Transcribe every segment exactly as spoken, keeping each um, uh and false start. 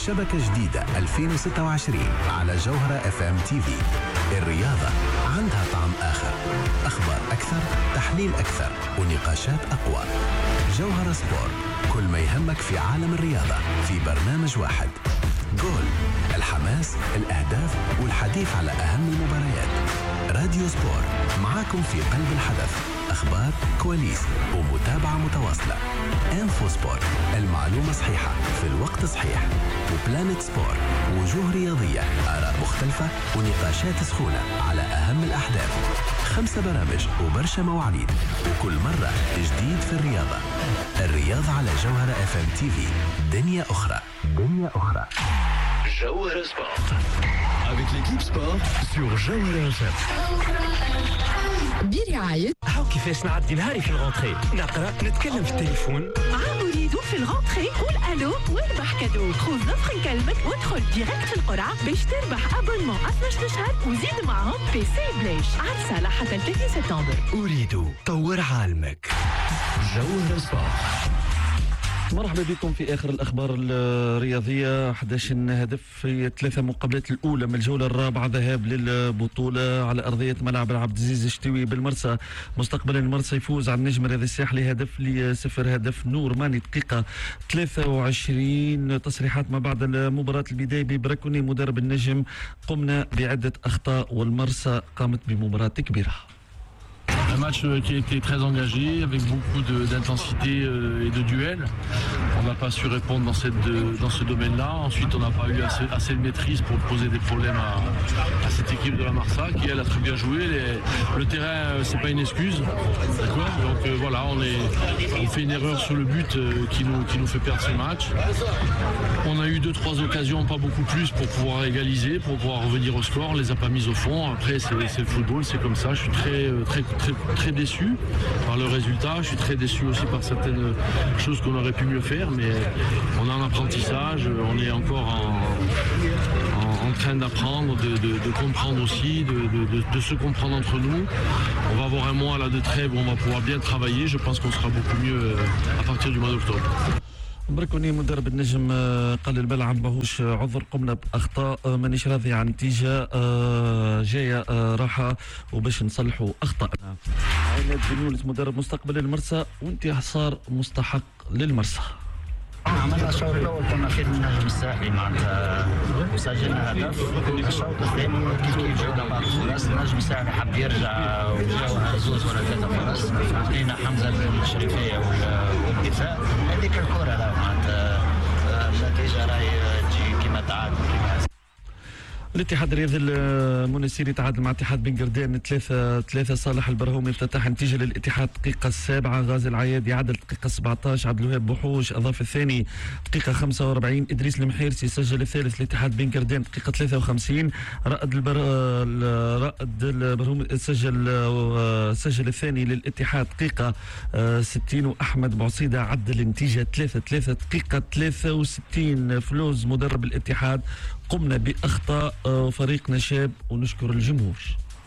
شبكة جديدة ألفين وستة وعشرين على جوهرة اف ام تي في. الرياضة عندها طعم آخر، أخبار أكثر، تحليل أكثر، ونقاشات أقوى. جوهرة سبورت، كل ما يهمك في عالم الرياضة في برنامج واحد. جول، الحماس، الأهداف والحديث على أهم المباريات. راديو سبورت معاكم في قلب الحدث، أخبار، كواليس ومتابعة متواصلة. انفو سبورت، المعلومة صحيحة في الوقت صحيح. وبلانت سبورت، وجوه رياضية، آراء مختلفة ونقاشات سخونة على أهم الأحداث. خمسة برامج وبرشا مواعيد، وكل مرة جديد في الرياضة. الرياضة على جوهرة اف ام تي في. دنيا أخرى، دنيا أخرى. جوهرة سبورت avec l'équipe sport sur جوهرة اف ام. برعاية هاو كيفاش نعدي نهاري في الغونتري، نقرا نتكلم في التليفون. عم أريد في الغونتري قول ألو واربح كادو. خذ نفخ نكلمك وادخل ديريكت في القرعة باش تربح أبونمون اثناش شهر وزيد معهم بي سي بلاش. عرسة حتى ثلاثين سبتمبر. أريد طور عالمك. جوهرة سبورت. مرحبا بكم في اخر الاخبار الرياضيه. احد عشر هدف في ثلاثه مقابلات الاولى من الجوله الرابعه ذهاب للبطوله على ارضيه ملعب العبد العزيز الشتوي بالمرسى. مستقبلا المرسى يفوز على النجم الرياضي الساحلي هدف لصفر. هدف نور ماني دقيقه ثلاثة وعشرين. تصريحات ما بعد المباراه، البدايه ببركوني مدرب النجم: قمنا بعده اخطاء والمرسى قامت بمباراه كبيره. Un match qui a été très engagé, avec beaucoup de, d'intensité et de duels. On n'a pas su répondre dans, cette, dans ce domaine-là. Ensuite, on n'a pas eu assez, assez de maîtrise pour poser des problèmes à, à cette équipe de la Marsa, qui elle a très bien joué. Les, le terrain, c'est pas une excuse, d'accord. Donc euh, voilà, on, est, on fait une erreur sur le but euh, qui, nous, qui nous fait perdre ce match. On a eu deux, trois occasions, pas beaucoup plus, pour pouvoir égaliser, pour pouvoir revenir au score. On les a pas mises au fond. Après, c'est, c'est le football, c'est comme ça. Je suis très, très, très très déçu par le résultat. Je suis très déçu aussi par certaines choses qu'on aurait pu mieux faire, mais on a un apprentissage, on est encore en, en, en train d'apprendre, de, de, de comprendre aussi, de, de, de, de se comprendre entre nous. On va avoir un mois là de trêve où on va pouvoir bien travailler. Je pense qu'on sera beaucoup mieux à partir du mois d'octobre. بركوني مدرب النجم قال الملعب ماهوش عذر، قمنا باخطاء، مانيش راضي عن النتيجه جايه راحه وباش نصلحوا اخطائنا. عينات بن يونس مدرب مستقبل المرسى: وانتصار مستحق للمرسى. عملنا الشوط الاول كنا خير من النجم الساحلي معناتها وسجلنا هدف. الشوط الثاني كيف كيف جانا بعض الفرص، النجم الساحلي حب يرجع وجاوها زوز ولا ثلاثه فرص، عطينا حمزه بالشريفيه والدفاع. هذيك الكره راه معناتها النتيجه راهي تجي كيما تعادل كيما. الاتحاد الرياضي المنسيري تعادل مع اتحاد بن قردان ثلاثة ثلاثة. صالح البرهومي افتتح نتيجة للاتحاد دقيقة السابعة. غازي العياد يعدل دقيقة سبعطاش. عبد الوهاب بوحوش أضاف الثاني دقيقة خمسة وأربعين. إدريس المحيرسي سجل الثالث لاتحاد بن قردان دقيقة ثلاثة وخمسين. رائد البر رائد البرهومي سجل سجل الثاني للاتحاد دقيقة ستين. وأحمد بوعصيدة عدل النتيجة ثلاثة ثلاثة دقيقة ثلاثة وستين. فلوز مدرب الاتحاد: قمنا بأخطاء فريقنا شاب ونشكر الجمهور.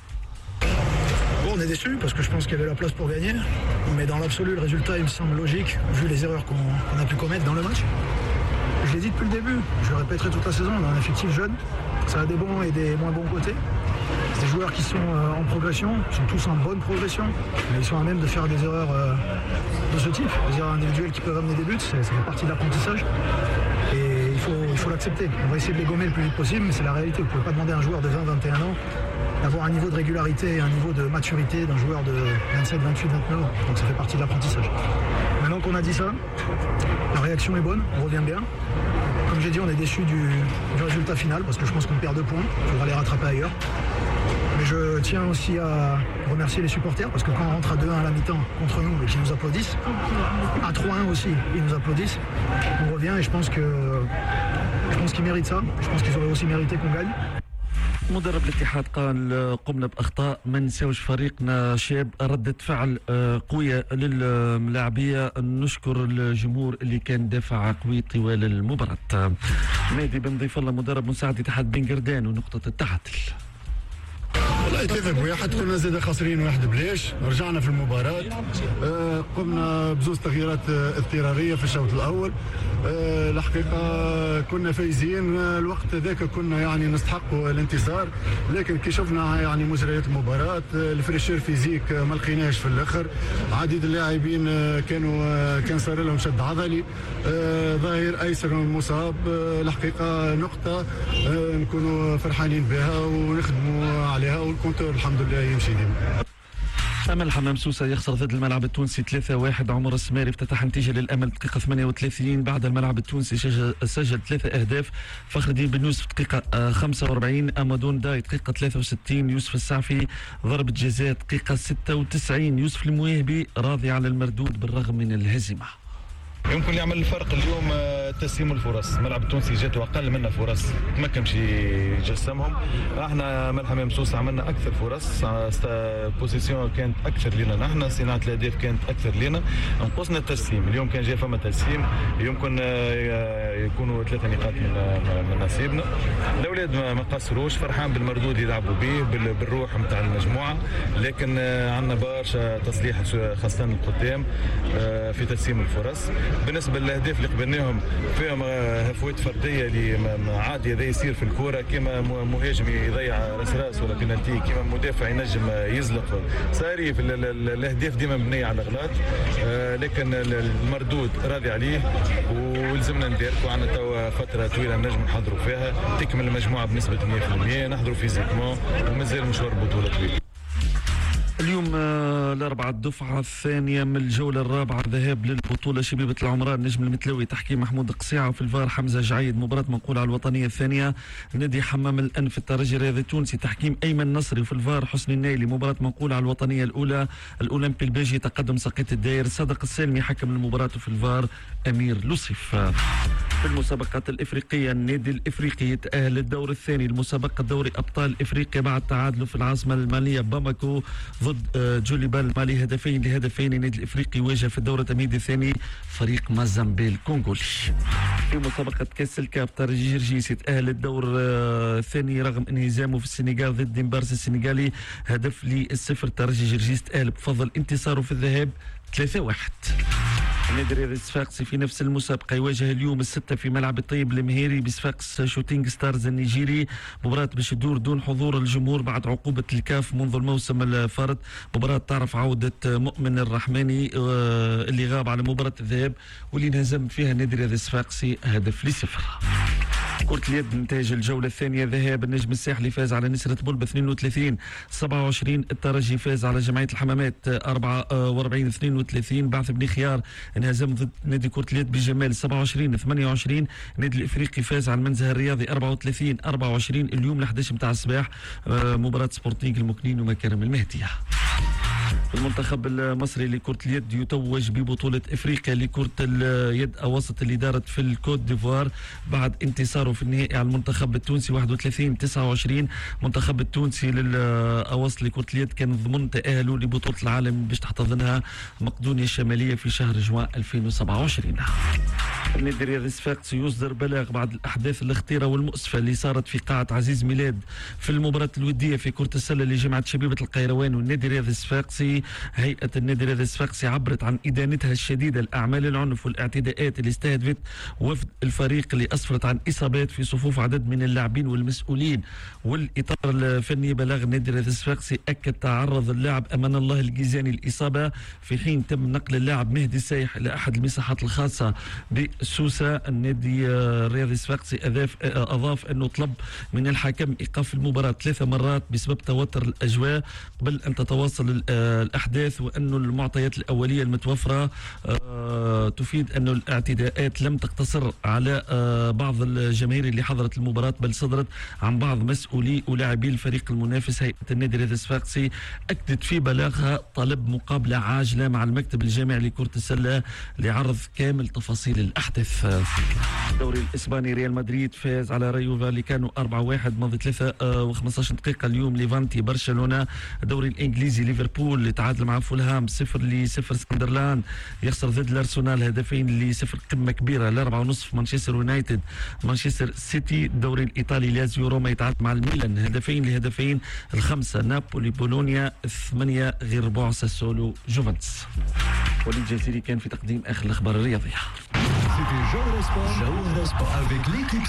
Bon, on est déçus parce que je pense qu'il y avait la place pour gagner, mais dans l'absolu le résultat il me semble logique vu les erreurs qu'on, qu'on a pu commettre dans le match. Je l'ai dit depuis le début, je le répéterai toute la saison, on a un effectif jeune, ça a des bons et des moins bons côtés. C'est des joueurs qui sont euh, en progression, ils sont tous en bonne progression, mais ils sont à même de faire des erreurs euh, de ce type, des erreurs individuelles qui peuvent amener des buts, ça fait partie de l'apprentissage. Et il faut, il faut l'accepter. On va essayer de les gommer le plus vite possible, mais c'est la réalité. Vous ne pouvez pas demander à un joueur de vingt à vingt et un ans d'avoir un niveau de régularité et un niveau de maturité d'un joueur de vingt-sept, vingt-huit, vingt-neuf ans. Donc ça fait partie de l'apprentissage. Maintenant qu'on a dit ça, la réaction est bonne, on revient bien. Comme j'ai dit, on est déçu du, du résultat final parce que je pense qu'on perd deux points. Il faudra les rattraper ailleurs. Mais je tiens aussi à remercier les supporters parce que quand on rentre à deux un à la mi-temps contre nous et qu'ils nous applaudissent, à trois un aussi, ils nous applaudissent, on revient et je pense que je pense qu'ils méritent ça. Je pense qu'ils auraient aussi mérité qu'on gagne. مدرب الاتحاد قال: قمنا باخطاء، ما نساوش فريقنا شاب، ردة فعل قويه للملاعبيه، نشكر الجمهور اللي كان دافع قوي طوال المباراه. مهدي بن ضيف الله مدرب مساعد اتحاد بن قردان ونقطه التعادل. والله ثلاثة بواحد، كنا زاد خاسرين واحد بلاش، رجعنا في المباراة. آه قمنا بزوز تغييرات آه اضطرارية في الشوط الأول. آه الحقيقة كنا فايزين، آه الوقت ذاك كنا يعني نستحقوا الانتصار، لكن كي شفنا يعني مجريات المباراة آه الفريشير فيزيك آه ما لقيناش في الآخر. عديد اللاعبين آه كانوا آه كان صار لهم شد عضلي، آه ظاهر أيسر مصاب. آه الحقيقة نقطة آه نكونوا فرحانين بها ونخدموا عليها، والكونتور الحمد لله يمشي ديما. أمل حمام سوسة يخسر ضد الملعب التونسي ثلاثة واحد. عمر السماري افتتح نتيجة للأمل دقيقة ثمانية وثلاثين. بعد الملعب التونسي سجل, سجل ثلاثة أهداف. فخر الدين بن يوسف دقيقة خمسة وأربعين. أمادون داي دقيقة ثلاثة وستين. يوسف السعفي ضربة جزاء دقيقة ستة وتسعين. يوسف المواهبي راضي على المردود بالرغم من الهزيمة. يمكن اللي يعمل الفرق اليوم تسليم الفرص. الملعب التونسي جاته اقل منا فرص، ما كانش يجسمهم. احنا مال حمام سوسه عملنا اكثر فرص، بوزيسيون كانت اكثر لنا، نحن صناعه الاهداف كانت اكثر لنا، نقصنا التسليم. اليوم كان جاي فما تسليم، يمكن يكونوا ثلاثه نقاط من من نصيبنا. الاولاد ما قصروش، فرحان بالمردود يلعبوا به، بالروح نتاع المجموعه، لكن عندنا برشا تصليح خاصه القدام في تسليم الفرص. بالنسبه للاهداف اللي قبلناهم فيهم هفوات فرديه اللي عادي هذا يصير في الكوره، كما مهاجم يضيع راس راس ولا بنالتي، كما مدافع ينجم يزلق صاري في الاهداف ديما مبنيه على الاغلاط. لكن المردود راضي عليه ولزمنا نديركوا. عندنا توا فتره طويله نجم نحضروا فيها، تكمل المجموعه بنسبه مئة بالمئة، نحضروا فيزيكمون ومازال مشوار بطوله طويل. اليوم الأربعاء الدفعة الثانية من الجولة الرابعة ذهاب للبطولة شبيبة العمران نجم المتلوي تحكيم محمود قصيعة، وفي الفار حمزة جعيد. مباراة منقولة على الوطنية الثانية نادي حمام الأنف الترجي الرياضي التونسي تحكيم أيمن نصري، وفي الفار حسني النايلي. مباراة منقولة على الوطنية الأولى الأولمبي البيجي تقدم سقيط الداير. صدق السالمي حكم المباراة، وفي الفار أمير لوصيف. في المسابقات الإفريقية النادي الإفريقي يتأهل للدور الثاني لمسابقة دوري أبطال إفريقيا بعد تعادله في العاصمة المالية باماكو ضد جوليبال المالي هدفين لهدفين. النادي الافريقي واجه في الدوره التمهيدي الثاني فريق مازامبي الكونغولي. في مسابقه كاس الكاب ترجي جرجيس يتاهل للدور الثاني رغم انهزامه في السنغال ضد ديمبارس السنغالي هدف للصفر. ترجي جرجيس تاهل بفضل انتصاره في الذهاب ثلاثة واحد. النادي الرياضي الصفاقسي في نفس المسابقة يواجه اليوم الستة في ملعب الطيب المهيري بصفاقس شوتينغ ستارز النيجيري. مباراة باش تدور دون حضور الجمهور بعد عقوبة الكاف منذ الموسم الفارط. مباراة تعرف عودة مؤمن الرحماني اللي غاب على مباراة الذهاب واللي انهزم فيها النادي الرياضي الصفاقسي هدف لصفر. كرة اليد نتائج الجولة الثانية ذهاب النجم الساحلي فاز على نسرة بول ب اثنين وثلاثين سبعة وعشرين. الترجي فاز على جمعية الحمامات أربعة وأربعين اثنين وثلاثين. بعث بن خيار انهزم ضد نادي كرة اليد بجمال سبعة وعشرين ثمانية وعشرين. النادي الافريقي فاز على المنزه الرياضي أربعة وثلاثين أربعة وعشرين. اليوم ال إحدى عشر متاع الصباح مباراة سبورتينغ المكنين ومكارم المهدية. المنتخب المصري لكرة اليد يتوج ببطولة افريقيا لكرة اليد اوسط اللي دارت في الكوت ديفوار بعد انتصاره في النهائي على المنتخب التونسي واحد وثلاثين تسعة وعشرين. المنتخب التونسي للاوسط لكرة اليد كان ضمن تأهله لبطولة العالم باش تحتضنها مقدونيا الشمالية في شهر جوان ألفين وسبعة وعشرين. النادي الرياضي الصفاقسي يصدر بلاغ بعد الاحداث الخطيرة والمؤسفة اللي صارت في قاعة عزيز ميلاد في المباراة الودية في كرة السلة لجامعة شبيبة القيروان والنادي الرياضي الصفاقسي. هيئة النادي الرياضي الصفاقسي عبرت عن إدانتها الشديدة لأعمال العنف والاعتداءات اللي استهدفت وفد الفريق اللي أسفرت عن إصابات في صفوف عدد من اللاعبين والمسؤولين. والإطار الفني بلاغ النادي الرياضي الصفاقسي أكد تعرض اللاعب أمان الله الجيزاني الإصابة في حين تم نقل اللاعب مهدي سايح إلى أحد المساحات الخاصة بسوسة. النادي الرياضي الصفاقسي أضاف أنه طلب من الحكم إيقاف المباراة ثلاث مرات بسبب توتر الأجواء قبل أن تتواصل الأحداث، وأن المعطيات الأولية المتوفرة آه تفيد أن الاعتداءات لم تقتصر على آه بعض الجماهير اللي حضرت المباراة بل صدرت عن بعض مسؤولي ولاعبي الفريق المنافس. هيئة النادي الرياضي الصفاقسي أكدت في بلاغها طلب مقابلة عاجلة مع المكتب الجامعي لكرة السلة لعرض كامل تفاصيل الأحداث. الأحداث في الدوري الإسباني. ريال مدريد فاز على رايو فاليكانو أربعة واحد منذ ثلاثة وخمسة عشر دقيقة. اليوم ليفانتي برشلونة. الدوري الإنجليزي ليفربول تعادل مع فولهام صفر لصفر. سكندرلاند يخسر ضد الأرسنال هدفين لصفر. قمة كبيرة الأربعة ونصف مانشستر يونايتد مانشستر سيتي. الدوري الإيطالي لازيو روما يتعادل مع الميلان هدفين لهدفين. الخمسة نابولي بولونيا. ثمانية غير ربع ساسولو جوفنتس. وليد جزيري كان في تقديم آخر الأخبار الرياضية. C'était Jauhara Sport. Jauhara Sport avec l'équipe